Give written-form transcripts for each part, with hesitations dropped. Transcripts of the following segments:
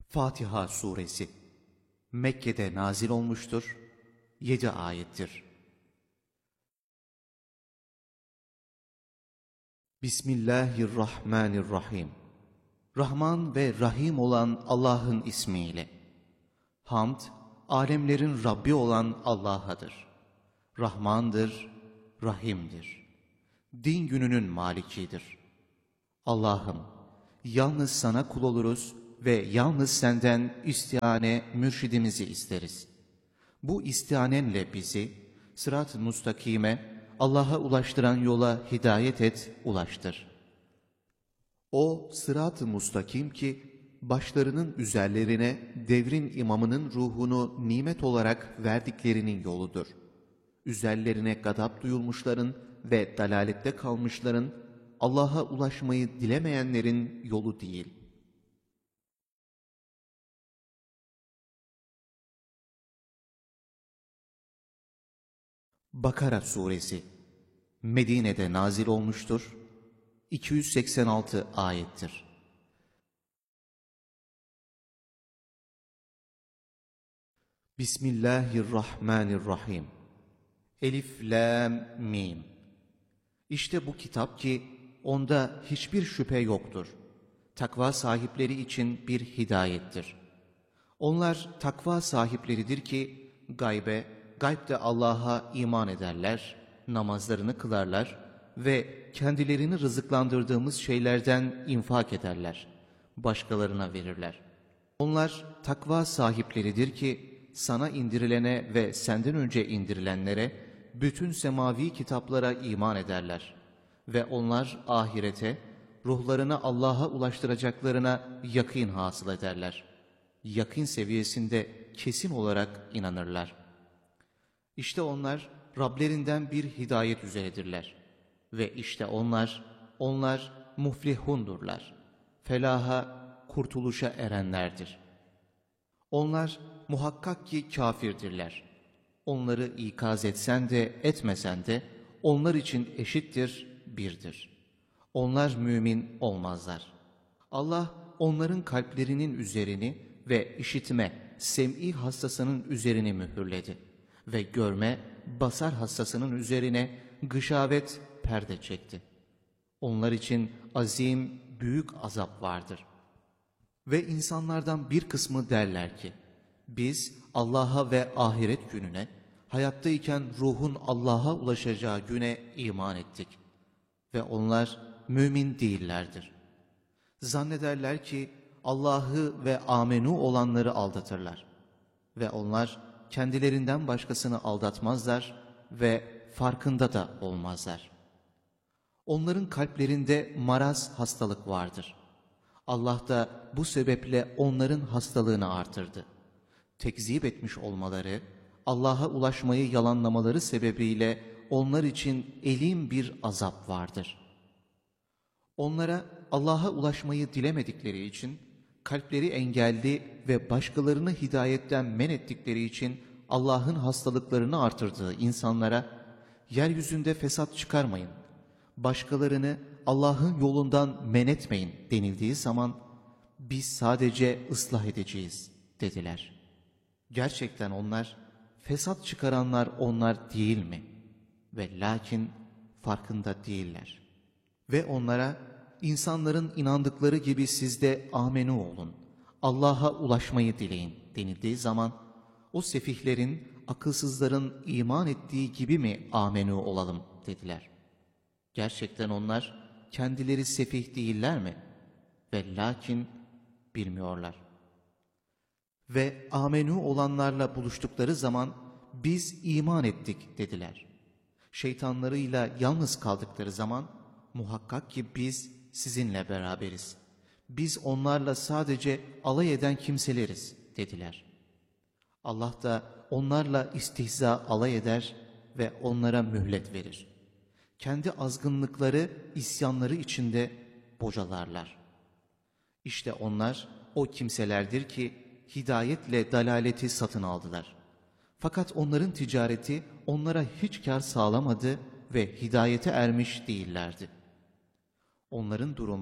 Fatiha Suresi Mekke'de nazil olmuştur. 7 ayettir. Bismillahirrahmanirrahim. Rahman ve Rahim olan Allah'ın ismiyle. Hamd, alemlerin Rabbi olan Allah'adır. Rahmandır, Rahim'dir. Din gününün malikidir. Allah'ım, yalnız sana kul oluruz ve yalnız senden istihane, mürşidimizi isteriz. Bu istihanenle bizi sırat-ı müstakime, Allah'a ulaştıran yola hidayet et, ulaştır. O sırat-ı müstakim ki, başlarının üzerlerine devrin imamının ruhunu nimet olarak verdiklerinin yoludur. Üzerlerine gadap duyulmuşların ve dalalette kalmışların, Allah'a ulaşmayı dilemeyenlerin yolu değil. Bakara Suresi Medine'de nazil olmuştur. 286 ayettir. Bismillahirrahmanirrahim. Elif, Lam, Mim. İşte bu kitap ki onda hiçbir şüphe yoktur. Takva sahipleri için bir hidayettir. Onlar takva sahipleridir ki gaybde Allah'a iman ederler, namazlarını kılarlar ve kendilerini rızıklandırdığımız şeylerden infak ederler, başkalarına verirler. Onlar takva sahipleridir ki sana indirilene ve senden önce indirilenlere, bütün semavi kitaplara iman ederler ve onlar ahirete, ruhlarını Allah'a ulaştıracaklarına yakîn hasıl ederler. Yakîn seviyesinde kesin olarak inanırlar. İşte onlar Rablerinden bir hidayet üzeredirler. Ve işte onlar muflihundurlar. Felaha, kurtuluşa erenlerdir. Onlar muhakkak ki kâfirdirler. Onları ikaz etsen de etmesen de onlar için eşittir, birdir. Onlar mümin olmazlar. Allah onların kalplerinin üzerini ve işitme, sem'i hassasının üzerini mühürledi. Ve görme, basar hassasının üzerine gışavet, perde çekti. Onlar için azim, büyük azap vardır. Ve insanlardan bir kısmı derler ki, biz Allah'a ve ahiret gününe, hayattayken ruhun Allah'a ulaşacağı güne iman ettik. Ve onlar mümin değillerdir. Zannederler ki Allah'ı ve amenu olanları aldatırlar. Ve onlar kendilerinden başkasını aldatmazlar ve farkında da olmazlar. Onların kalplerinde maraz, hastalık vardır. Allah da bu sebeple onların hastalığını artırdı. Tekzip etmiş olmaları, Allah'a ulaşmayı yalanlamaları sebebiyle onlar için elim bir azap vardır. Onlara Allah'a ulaşmayı dilemedikleri için, kalpleri engelli ve başkalarını hidayetten men ettikleri için Allah'ın hastalıklarını artırdığı insanlara, yeryüzünde fesat çıkarmayın, başkalarını Allah'ın yolundan men etmeyin denildiği zaman, biz sadece ıslah edeceğiz dediler. Gerçekten onlar, fesat çıkaranlar onlar değil mi? Ve lakin farkında değiller. Ve onlara, insanların inandıkları gibi siz de amenu olun, Allah'a ulaşmayı dileyin denildiği zaman, o sefihlerin, akılsızların iman ettiği gibi mi amenu olalım dediler. Gerçekten onlar kendileri sefih değiller mi? Ve lakin bilmiyorlar. Ve amenu olanlarla buluştukları zaman biz iman ettik dediler. Şeytanlarıyla yalnız kaldıkları zaman muhakkak ki biz sizinle beraberiz. Biz onlarla sadece alay eden kimseleriz dediler. Allah da onlarla istihza alay eder ve onlara mühlet verir. Kendi azgınlıkları, isyanları içinde bocalarlar. İşte onlar o kimselerdir ki hidayetle dalaleti satın aldılar. Fakat onların ticareti onlara hiç kar sağlamadı ve hidayete ermiş değillerdi. Onların durumu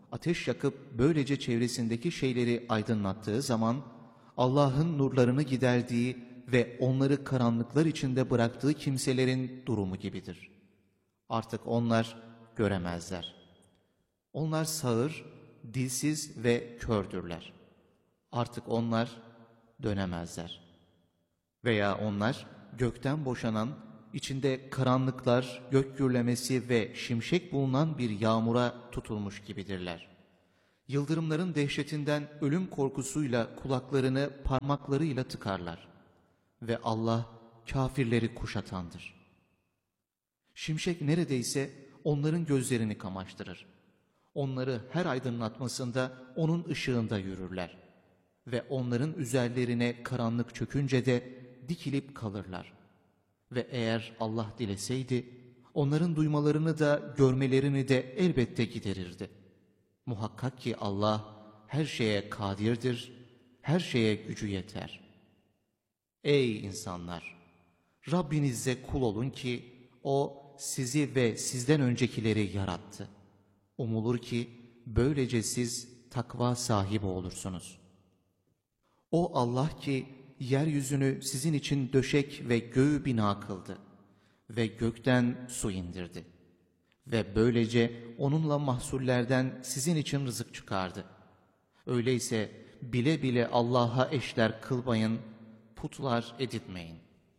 ateş yakıp böylece çevresindeki şeyleri aydınlattığı zaman Allah'ın nurlarını giderdiği ve onları karanlıklar içinde bıraktığı kimselerin durumu gibidir. Artık onlar göremezler. Onlar sağır, dilsiz ve kördürler. Artık onlar dönemezler. Veya onlar gökten boşanan, içinde karanlıklar, gök gürlemesi ve şimşek bulunan bir yağmura tutulmuş gibidirler. Yıldırımların dehşetinden ölüm korkusuyla kulaklarını parmaklarıyla tıkarlar. Ve Allah kâfirleri kuşatandır. Şimşek neredeyse onların gözlerini kamaştırır. Onları her aydınlatmasında onun ışığında yürürler. Ve onların üzerlerine karanlık çökünce de dikilip kalırlar. Ve eğer Allah dileseydi, onların duymalarını da görmelerini de elbette giderirdi. Muhakkak ki Allah her şeye kadirdir, her şeye gücü yeter. Ey insanlar! Rabbinize kul olun ki O sizi ve sizden öncekileri yarattı. Umulur ki böylece siz takva sahibi olursunuz. O Allah ki yeryüzünü sizin için döşek ve göğü bina kıldı ve gökten su indirdi. Ve böylece onunla mahsullerden sizin için rızık çıkardı. Öyleyse bile bile Allah'a eşler kılmayın, putlar edinmeyin.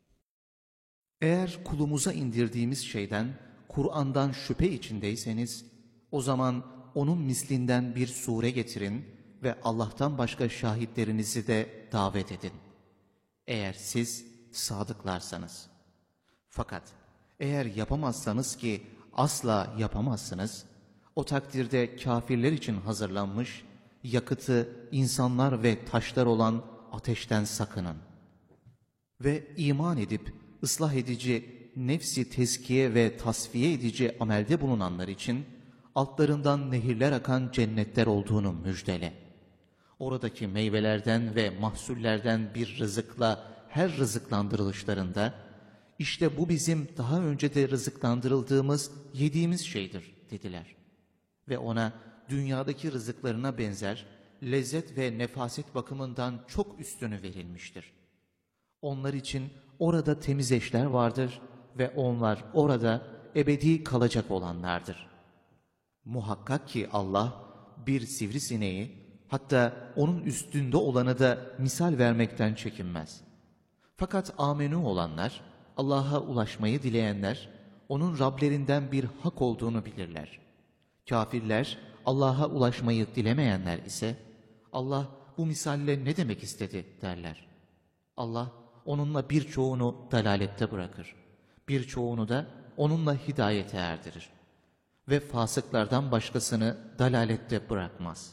Eğer kulumuza indirdiğimiz şeyden, Kur'an'dan şüphe içindeyseniz, o zaman onun mislinden bir sure getirin ve Allah'tan başka şahitlerinizi de davet edin. Eğer siz sadıklarsanız. Fakat eğer yapamazsanız ki asla yapamazsınız, o takdirde kâfirler için hazırlanmış, yakıtı insanlar ve taşlar olan ateşten sakının. Ve iman edip ıslah edici, nefsi tezkiye ve tasfiye edici amelde bulunanlar için altlarından nehirler akan cennetler olduğunu müjdele. Oradaki meyvelerden ve mahsullerden bir rızıkla her rızıklandırılışlarında, işte bu bizim daha önce de rızıklandırıldığımız, yediğimiz şeydir dediler. Ve ona dünyadaki rızıklarına benzer, lezzet ve nefaset bakımından çok üstünü verilmiştir. Onlar için orada temiz eşler vardır ve onlar orada ebedi kalacak olanlardır. Muhakkak ki Allah bir sivrisineği, hatta onun üstünde olanı da misal vermekten çekinmez. Fakat amenü olanlar, Allah'a ulaşmayı dileyenler, onun Rablerinden bir hak olduğunu bilirler. Kafirler, Allah'a ulaşmayı dilemeyenler ise, Allah bu misalle ne demek istedi derler. Allah onunla birçoğunu dalalette bırakır. Birçoğunu da onunla hidayete erdirir. Ve fasıklardan başkasını dalalette bırakmaz.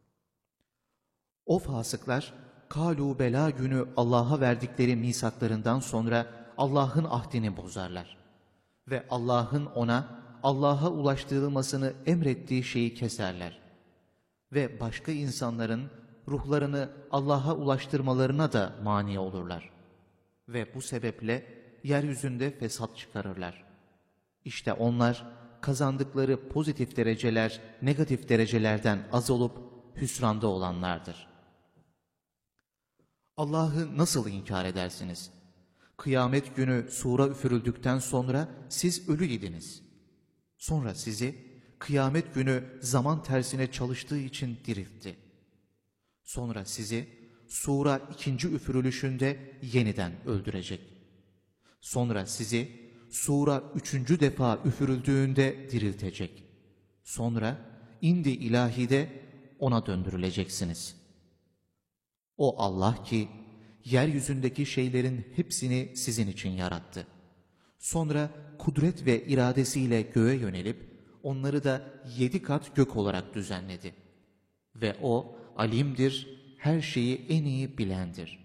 O fasıklar, Kalu bela günü Allah'a verdikleri misaklarından sonra Allah'ın ahdini bozarlar. Ve Allah'ın Allah'a ulaştırılmasını emrettiği şeyi keserler. Ve başka insanların ruhlarını Allah'a ulaştırmalarına da mani olurlar. Ve bu sebeple yeryüzünde fesat çıkarırlar. İşte onlar kazandıkları pozitif dereceler, negatif derecelerden az olup hüsranda olanlardır. Allah'ı nasıl inkar edersiniz? Kıyamet günü sura üfürüldükten sonra siz ölü idiniz. Sonra sizi kıyamet günü zaman tersine çalıştığı için diriltti. Sonra sizi sura ikinci üfürülüşünde yeniden öldürecek. Sonra sizi sura üçüncü defa üfürüldüğünde diriltecek. Sonra indi ilahide ona döndürüleceksiniz. O Allah ki yeryüzündeki şeylerin hepsini sizin için yarattı. Sonra kudret ve iradesiyle göğe yönelip onları da 7 kat gök olarak düzenledi. Ve o alimdir, her şeyi en iyi bilendir.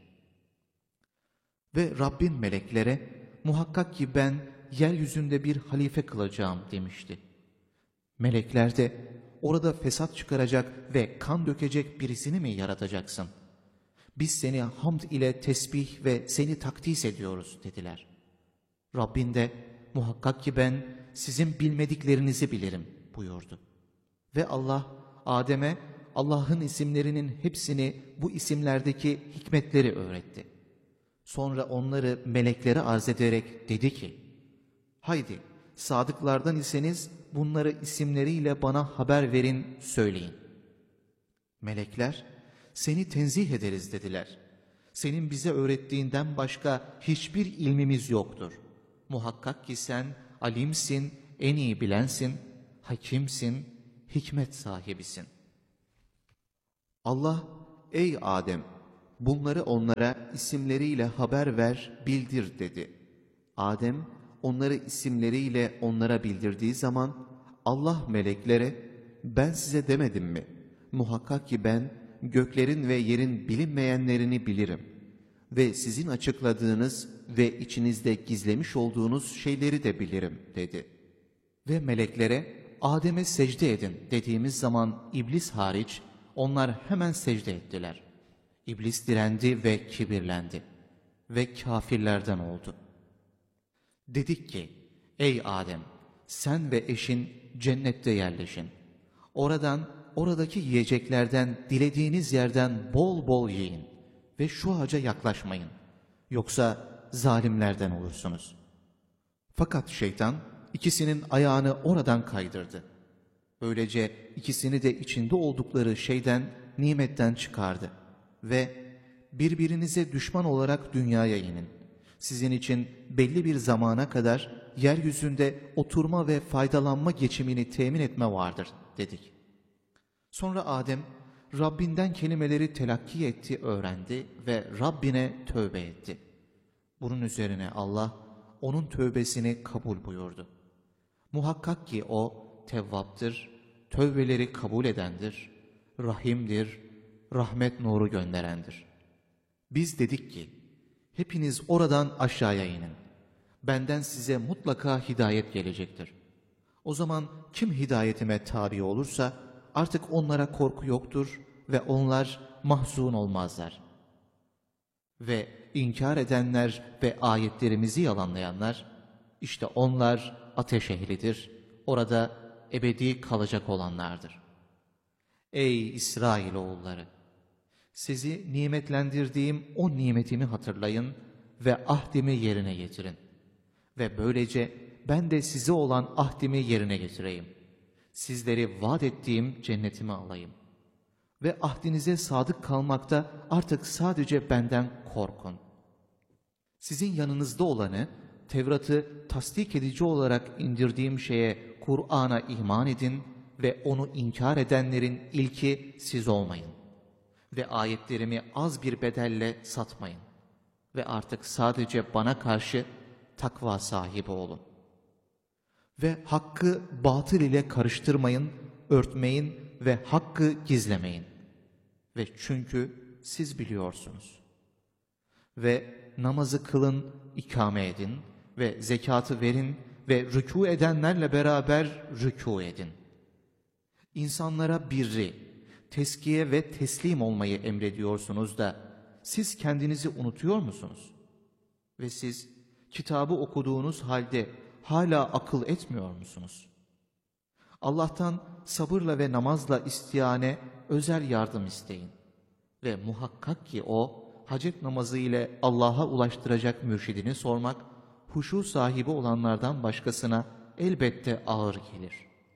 Ve Rabbin meleklere muhakkak ki ben yeryüzünde bir halife kılacağım demişti. Melekler de orada fesat çıkaracak ve kan dökecek birisini mi yaratacaksın? Biz seni hamd ile tesbih ve seni takdis ediyoruz dediler. Rabbin de muhakkak ki ben sizin bilmediklerinizi bilirim buyurdu. Ve Allah Adem'e Allah'ın isimlerinin hepsini bu isimlerdeki hikmetleri öğretti. Sonra onları meleklere arz ederek dedi ki, haydi sadıklardan iseniz bunları isimleriyle bana haber verin, söyleyin. Melekler, seni tenzih ederiz dediler. Senin bize öğrettiğinden başka hiçbir ilmimiz yoktur. Muhakkak ki sen alimsin, en iyi bilensin, hakimsin, hikmet sahibisin. Allah, ey Adem, bunları onlara isimleriyle haber ver, bildir dedi. Adem, onları isimleriyle onlara bildirdiği zaman, Allah meleklere, ben size demedim mi? Muhakkak ki ben göklerin ve yerin bilinmeyenlerini bilirim. Ve sizin açıkladığınız ve içinizde gizlemiş olduğunuz şeyleri de bilirim dedi. Ve meleklere, Adem'e secde edin dediğimiz zaman iblis hariç, onlar hemen secde ettiler. İblis direndi ve kibirlendi ve kâfirlerden oldu. Dedik ki, ey Adem, sen ve eşin cennette yerleşin. Oradaki yiyeceklerden dilediğiniz yerden bol bol yiyin ve şu ağaca yaklaşmayın. Yoksa zalimlerden olursunuz. Fakat şeytan ikisinin ayağını oradan kaydırdı. Böylece ikisini de içinde oldukları şeyden, nimetten çıkardı. Ve birbirinize düşman olarak dünyaya inin. Sizin için belli bir zamana kadar yeryüzünde oturma ve faydalanma geçimini temin etme vardır dedik. Sonra Adem Rabbinden kelimeleri telakki etti, öğrendi ve Rabbine tövbe etti. Bunun üzerine Allah onun tövbesini kabul buyurdu. Muhakkak ki o tevvaptır, tövbeleri kabul edendir, rahimdir, rahmet nuru gönderendir. Biz dedik ki, hepiniz oradan aşağıya inin. Benden size mutlaka hidayet gelecektir. O zaman kim hidayetime tabi olursa artık onlara korku yoktur ve onlar mahzun olmazlar. Ve inkar edenler ve ayetlerimizi yalanlayanlar, işte onlar ateş ehlidir, orada ebedi kalacak olanlardır. Ey İsrailoğulları! Sizi nimetlendirdiğim o nimetimi hatırlayın ve ahdimi yerine getirin. Ve böylece ben de size olan ahdimi yerine getireyim. Sizleri vaat ettiğim cennetime alayım. Ve ahdinize sadık kalmakta artık sadece benden korkun. Sizin yanınızda olanı, Tevrat'ı tasdik edici olarak indirdiğim şeye, Kur'an'a iman edin ve onu inkar edenlerin ilki siz olmayın. Ve ayetlerimi az bir bedelle satmayın. Ve artık sadece bana karşı takva sahibi olun. Ve hakkı batıl ile karıştırmayın, örtmeyin ve hakkı gizlemeyin. Ve çünkü siz biliyorsunuz. Ve namazı kılın, ikame edin ve zekatı verin ve rükû edenlerle beraber rükû edin. İnsanlara birri, teskiye ve teslim olmayı emrediyorsunuz da siz kendinizi unutuyor musunuz? Ve siz kitabı okuduğunuz halde hala akıl etmiyor musunuz? Allah'tan sabırla ve namazla istiyane özel yardım isteyin. Ve muhakkak ki o, hacet namazı ile Allah'a ulaştıracak mürşidini sormak, huşu sahibi olanlardan başkasına elbette ağır gelir.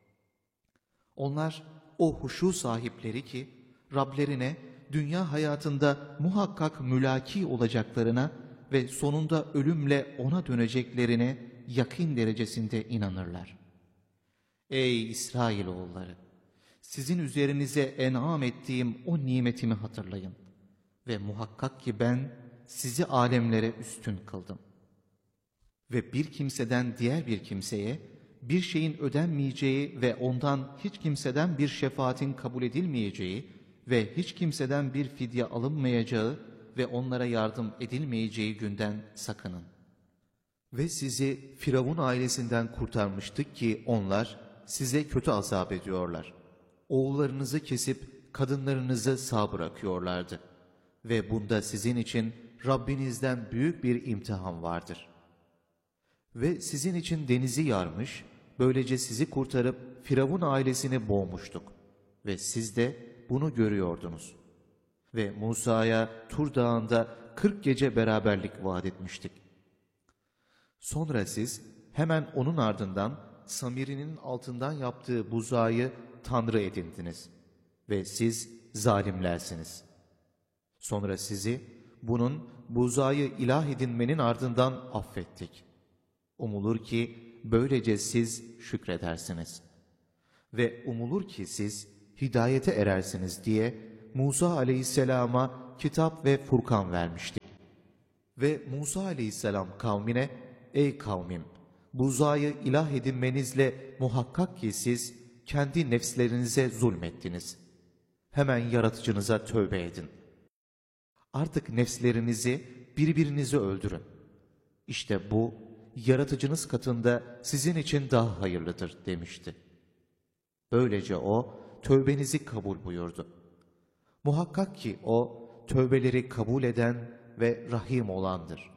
Onlar o huşu sahipleri ki, Rablerine dünya hayatında muhakkak mülaki olacaklarına ve sonunda ölümle ona döneceklerine yakîn derecesinde inanırlar. Ey İsrailoğulları! Sizin üzerinize en'am ettiğim o nimetimi hatırlayın. Ve muhakkak ki ben sizi alemlere üstün kıldım. Ve bir kimseden diğer bir kimseye bir şeyin ödenmeyeceği ve ondan hiç kimseden bir şefaatin kabul edilmeyeceği ve hiç kimseden bir fidye alınmayacağı ve onlara yardım edilmeyeceği günden sakının. Ve sizi Firavun ailesinden kurtarmıştık ki onlar size kötü azap ediyorlar. Oğullarınızı kesip kadınlarınızı sağ bırakıyorlardı. Ve bunda sizin için Rabbinizden büyük bir imtihan vardır. Ve sizin için denizi yarmış, böylece sizi kurtarıp Firavun ailesini boğmuştuk. ve siz de bunu görüyordunuz. Ve Musa'ya Tur Dağı'nda 40 gece beraberlik vaat etmiştik. Sonra siz hemen onun ardından Samiri'nin altından yaptığı buzağı tanrı edindiniz ve siz zalimlersiniz. Sonra sizi bunun buzağı ilah edinmenin ardından affettik. Umulur ki böylece siz şükredersiniz. Ve umulur ki siz hidayete erersiniz diye Musa aleyhisselama kitap ve Furkan vermiştik. Ve Musa aleyhisselam kavmine, ey kavmim, buzağı ilah edinmenizle muhakkak ki siz kendi nefslerinize zulmettiniz. Hemen yaratıcınıza tövbe edin. Artık nefslerinizi, birbirinizi öldürün. İşte bu, yaratıcınız katında sizin için daha hayırlıdır demişti. Böylece o, tövbenizi kabul buyurdu. Muhakkak ki o, tövbeleri kabul eden ve rahim olandır.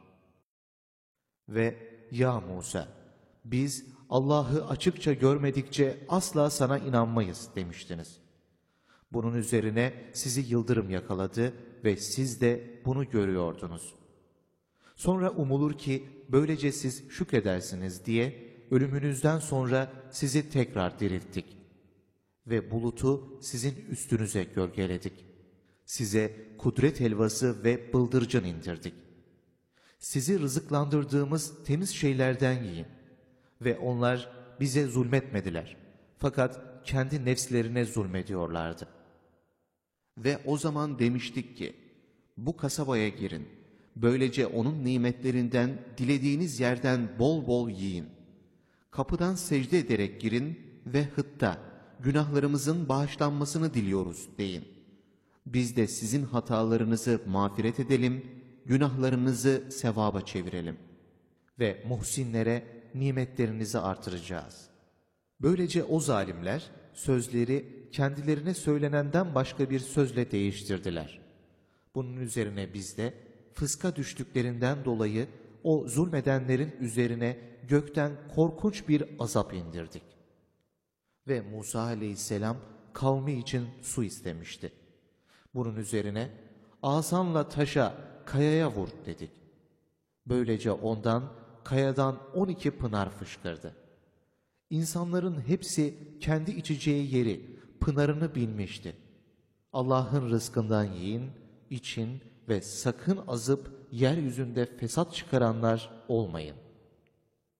Ve ya Musa, biz Allah'ı açıkça görmedikçe asla sana inanmayız demiştiniz. Bunun üzerine sizi yıldırım yakaladı ve siz de bunu görüyordunuz. Sonra umulur ki böylece siz şükredersiniz diye ölümünüzden sonra sizi tekrar dirilttik. Ve bulutu sizin üstünüze gölgeledik. Size kudret helvası ve bıldırcın indirdik. Sizi rızıklandırdığımız temiz şeylerden yiyin. Ve onlar bize zulmetmediler. Fakat kendi nefslerine zulmediyorlardı. Ve o zaman demiştik ki, bu kasabaya girin. Böylece onun nimetlerinden dilediğiniz yerden bol bol yiyin. Kapıdan secde ederek girin ve hıtta, günahlarımızın bağışlanmasını diliyoruz deyin. Biz de sizin hatalarınızı mağfiret edelim, günahlarınızı sevaba çevirelim. Ve muhsinlere nimetlerinizi artıracağız. Böylece o zalimler sözleri kendilerine söylenenden başka bir sözle değiştirdiler. Bunun üzerine biz de fıska düştüklerinden dolayı o zulmedenlerin üzerine gökten korkunç bir azap indirdik. Ve Musa aleyhisselam kavmi için su istemişti. Bunun üzerine asanla taşa, kayaya vur dedik. Böylece ondan, kayadan 12 pınar fışkırdı. İnsanların hepsi kendi içeceği yeri, pınarını bilmişti. Allah'ın rızkından yiyin, için ve sakın azıp yeryüzünde fesat çıkaranlar olmayın.